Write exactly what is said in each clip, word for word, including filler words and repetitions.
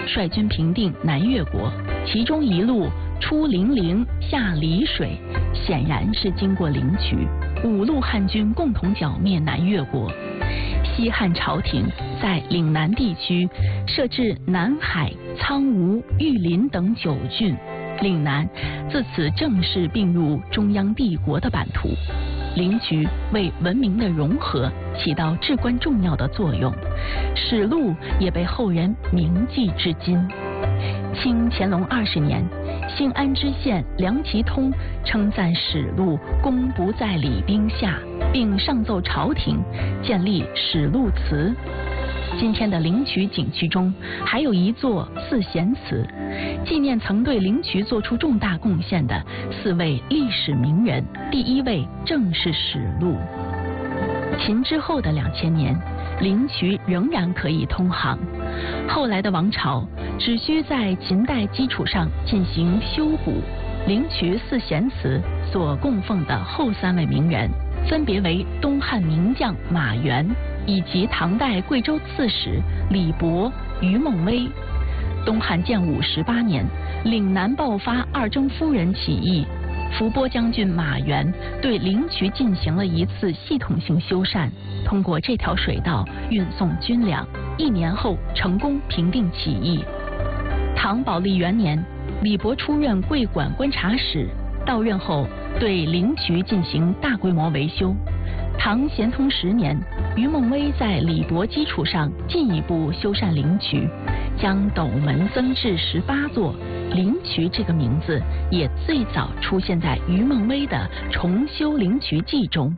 率军平定南越国，其中一路出零陵下澧水，显然是经过灵渠。五路汉军共同剿灭南越国。西汉朝廷在岭南地区设置南海、苍梧、玉林等九郡，岭南自此正式并入中央帝国的版图。灵渠为文明的融合起到至关重要的作用，史录也被后人铭记至今。清乾隆二十年，兴安知县梁其通称赞史录功不在礼兵下，并上奏朝廷建立史录祠。今天的灵渠景区中还有一座四贤祠，纪念曾对灵渠做出重大贡献的四位历史名人，第一位正是史录。秦之后的两千年，灵渠仍然可以通航。后来的王朝只需在秦代基础上进行修补。灵渠四贤祠所供奉的后三位名人，分别为东汉名将马援，以及唐代贵州刺史李博、于梦薇。东汉建武十八年，岭南爆发二征夫人起义，伏波将军马援对灵渠进行了一次系统性修缮，通过这条水道运送军粮，一年后成功平定起义。唐宝历元年，李博出任桂馆观察使，到任后对灵渠进行大规模维修。唐咸通十年，于梦薇在李博基础上进一步修缮灵渠，将斗门增至十八座。灵渠这个名字也最早出现在于梦薇的《重修灵渠记》中。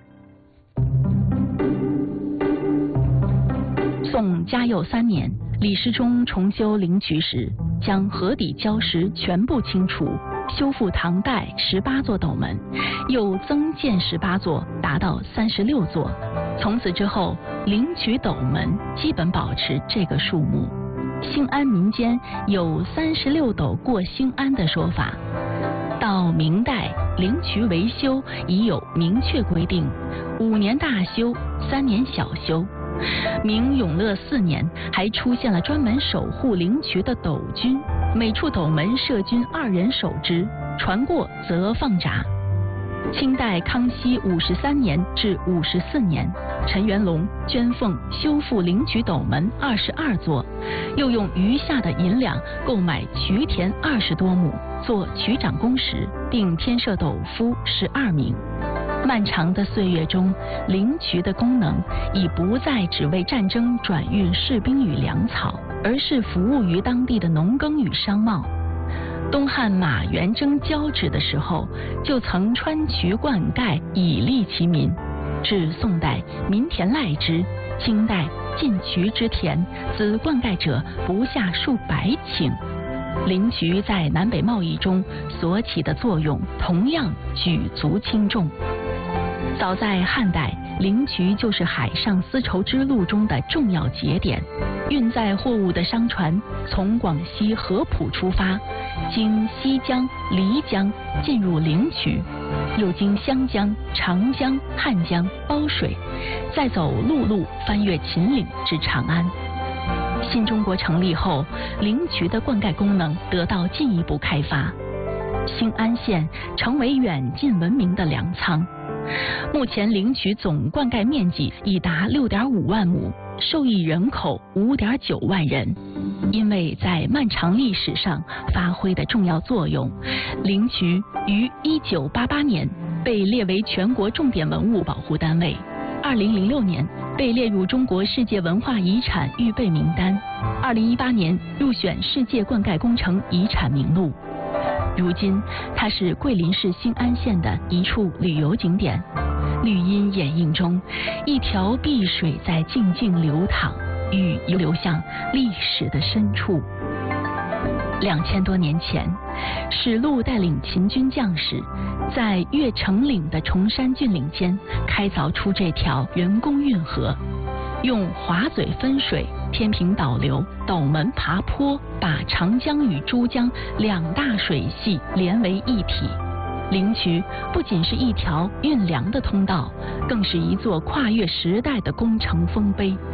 宋嘉佑三年，李师忠重修灵渠时，将河底礁石全部清除，修复唐代十八座斗门，又增建十八座，达到三十六座。从此之后，灵渠斗门基本保持这个数目。兴安民间有三十六斗过兴安的说法。到明代，灵渠维修已有明确规定，五年大修，三年小修。明永乐四年，还出现了专门守护灵渠的斗军，每处斗门设军二人守之，船过则放闸。清代康熙五十三年至五十四年，陈元龙捐奉修复灵渠斗门二十二座，又用余下的银两购买渠田二十多亩，做渠长工时，并添设斗夫十二名。漫长的岁月中，灵渠的功能已不再只为战争转运士兵与粮草，而是服务于当地的农耕与商贸。东汉马援征交趾的时候，就曾穿渠灌溉以利其民。至宋代，民田赖之；清代进渠之田，子灌溉者不下数百顷。灵渠在南北贸易中所起的作用同样举足轻重。早在汉代，灵渠就是海上丝绸之路中的重要节点。运载货物的商船从广西合浦出发，经西江、漓江进入灵渠，又经湘江、长江、汉江、包水，再走陆路翻越秦岭至长安。新中国成立后，灵渠的灌溉功能得到进一步开发，兴安县成为远近闻名的粮仓。目前灵渠总灌溉面积已达六点五万亩，受益人口五点九万人。因为在漫长历史上发挥的重要作用，灵渠于一九八八年被列为全国重点文物保护单位，二零零六年被列入中国世界文化遗产预备名单，二零一八年入选世界灌溉工程遗产名录。如今，它是桂林市兴安县的一处旅游景点。绿荫掩映中，一条碧水在静静流淌，与流向历史的深处。两千多年前，史禄带领秦军将士，在越城岭的崇山峻岭间开凿出这条人工运河，用滑嘴分水、天平导流、斗门爬坡，把长江与珠江两大水系连为一体。灵渠不仅是一条运粮的通道，更是一座跨越时代的工程丰碑。